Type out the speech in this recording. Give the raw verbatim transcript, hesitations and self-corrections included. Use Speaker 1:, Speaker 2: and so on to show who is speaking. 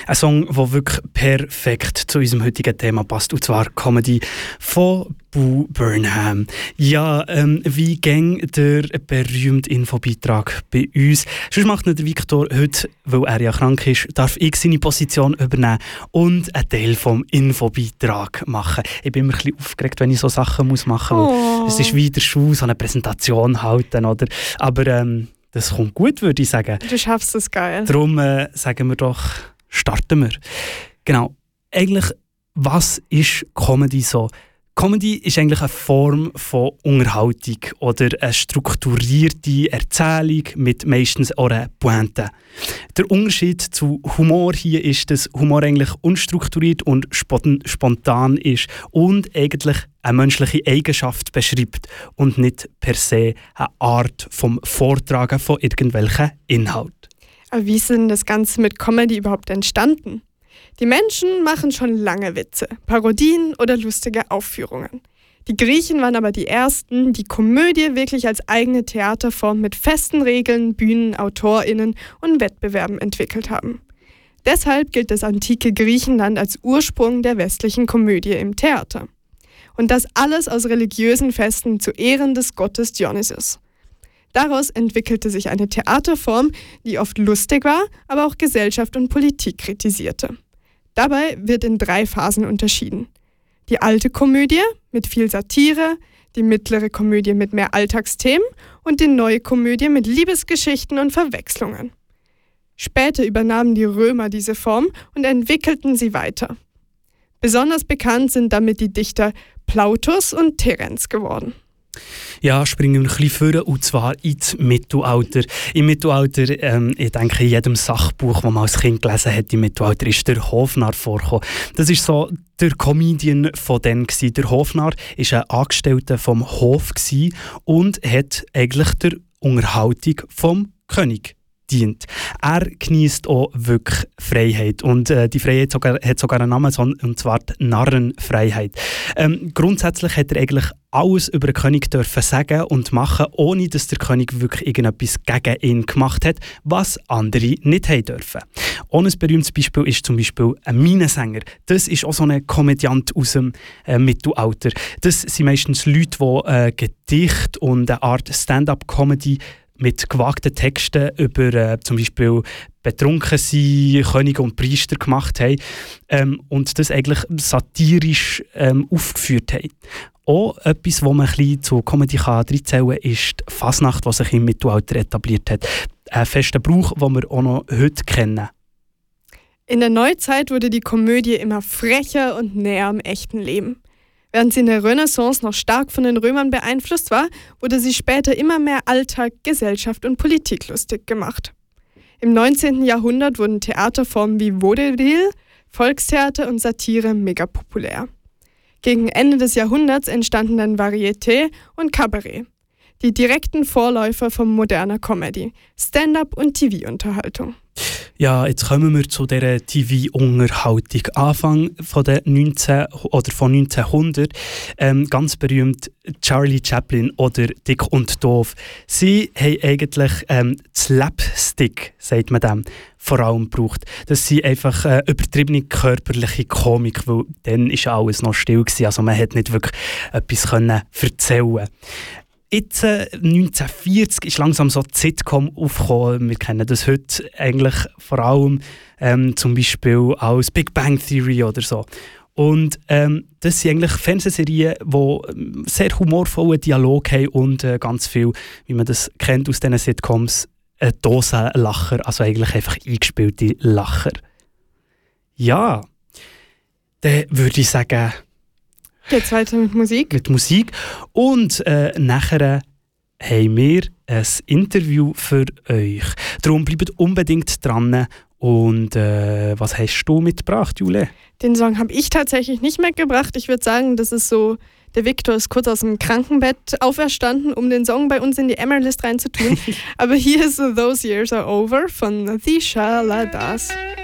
Speaker 1: Ein Song, der wirklich perfekt zu unserem heutigen Thema passt, und zwar Comedy von Bo Burnham. Ja, ähm, wie ging der berühmte Infobeitrag bei uns? Sonst macht nicht der Viktor heute, weil er ja krank ist, darf ich seine Position übernehmen und einen Teil vom Infobeitrag machen. Ich bin immer ein bisschen aufgeregt, wenn ich so Sachen muss machen muss. Oh. Es ist wie der Schuh, so eine Präsentation halten, oder? Aber ähm, das kommt gut, würde ich sagen.
Speaker 2: Du schaffst es geil.
Speaker 1: Darum äh, sagen wir doch, starten wir. Genau. Eigentlich, was ist Comedy so? Comedy ist eigentlich eine Form von Unterhaltung oder eine strukturierte Erzählung mit meistens auch einer Pointe. Der Unterschied zu Humor hier ist, dass Humor eigentlich unstrukturiert und spontan ist und eigentlich eine menschliche Eigenschaft beschreibt und nicht per se eine Art vom Vortragen von irgendwelchen Inhalten.
Speaker 2: Aber wie ist denn das Ganze mit Comedy überhaupt entstanden? Die Menschen machen schon lange Witze, Parodien oder lustige Aufführungen. Die Griechen waren aber die Ersten, die Komödie wirklich als eigene Theaterform mit festen Regeln, Bühnen, AutorInnen und Wettbewerben entwickelt haben. Deshalb gilt das antike Griechenland als Ursprung der westlichen Komödie im Theater. Und das alles aus religiösen Festen zu Ehren des Gottes Dionysos. Daraus entwickelte sich eine Theaterform, die oft lustig war, aber auch Gesellschaft und Politik kritisierte. Dabei wird in drei Phasen unterschieden. Die alte Komödie mit viel Satire, die mittlere Komödie mit mehr Alltagsthemen und die neue Komödie mit Liebesgeschichten und Verwechslungen. Später übernahmen die Römer diese Form und entwickelten sie weiter. Besonders bekannt sind damit die Dichter Plautus und Terenz geworden.
Speaker 1: Ja, springen wir ein bisschen vor, und zwar ins Mittelalter. Im Mittelalter, ähm, ich denke, in jedem Sachbuch, das man als Kind gelesen hat, im Mittelalter ist der Hofnarr vorgekommen. Das ist so der Comedian von dann gewesen. Der Hofnarr war ein Angestellter vom Hof gewesen und hat eigentlich der Unterhaltung vom König dient. Er genießt auch wirklich Freiheit, und äh, die Freiheit sogar, hat sogar einen Namen, und zwar die Narrenfreiheit. Ähm, grundsätzlich hat er eigentlich alles über den König dürfen sagen und machen, ohne dass der König wirklich irgendetwas gegen ihn gemacht hat, was andere nicht haben dürfen. Ohne ein berühmtes Beispiel ist zum Beispiel ein Minensänger. Das ist auch so ein Komödiant aus dem äh, Mittelalter. Das sind meistens Leute, die äh, Gedichte und eine Art Stand-up-Comedy mit gewagten Texten über äh, zum Beispiel betrunken sein, Könige und Priester gemacht haben, ähm, und das eigentlich satirisch ähm, aufgeführt haben. Auch etwas, was man ein bisschen zu Comedy reinzählen kann, ist die Fasnacht, die sich im Mittelalter etabliert hat. Ein fester Brauch, den wir auch noch heute kennen.
Speaker 2: In der Neuzeit wurde die Komödie immer frecher und näher am echten Leben. Während sie in der Renaissance noch stark von den Römern beeinflusst war, wurde sie später immer mehr Alltag, Gesellschaft und Politik lustig gemacht. Im neunzehnten Jahrhundert wurden Theaterformen wie Vaudeville, Volkstheater und Satire mega populär. Gegen Ende des Jahrhunderts entstanden dann Varieté und Kabarett, die direkten Vorläufer von moderner Comedy, Stand-up und T V-Unterhaltung.
Speaker 1: Ja, jetzt kommen wir zu dieser T V-Unterhaltung. Anfang von der neunzehn oder von neunzehnhundert, ähm, ganz berühmt Charlie Chaplin oder Dick und Doof. Sie haben eigentlich ähm, Slapstick, sagt man dem, vor allem gebraucht. Das sind einfach äh, übertriebene körperliche Komik, weil dann war alles noch still gewesen. Also man konnte nicht wirklich etwas können erzählen. Jetzt, äh, neunzehnhundertvierzig, ist langsam so die Sitcom aufgekommen. Wir kennen das heute eigentlich vor allem ähm, zum Beispiel als Big Bang Theory oder so. Und ähm, das sind eigentlich Fernsehserien, die sehr humorvollen Dialog haben und äh, ganz viel, wie man das kennt aus diesen Sitcoms, äh, Dosenlacher, also eigentlich einfach eingespielte Lacher. Ja, dann würde ich sagen,
Speaker 2: geht's weiter mit Musik?
Speaker 1: Mit Musik. Und äh, nachher haben wir ein Interview für euch. Darum bleibt unbedingt dran. Und äh, was hast du mitgebracht, Jule?
Speaker 2: Den Song habe ich tatsächlich nicht mitgebracht. Ich würde sagen, das ist so, der Viktor ist kurz aus dem Krankenbett auferstanden, um den Song bei uns in die Emerlist reinzutun. Aber hier ist Those Years Are Over von The Shaladas.